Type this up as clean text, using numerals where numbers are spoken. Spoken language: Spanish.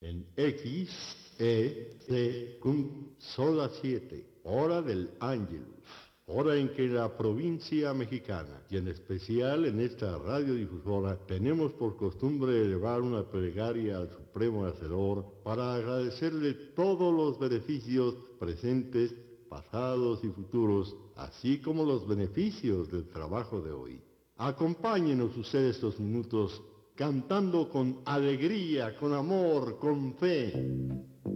en X, E, C, son las 7, hora del Ángelus, hora en que la provincia mexicana, y en especial en esta radiodifusora, tenemos por costumbre elevar una plegaria al Supremo Hacedor para agradecerle todos los beneficios presentes, pasados y futuros, así como los beneficios del trabajo de hoy. Acompáñenos ustedes estos minutos cantando con alegría, con amor, con fe.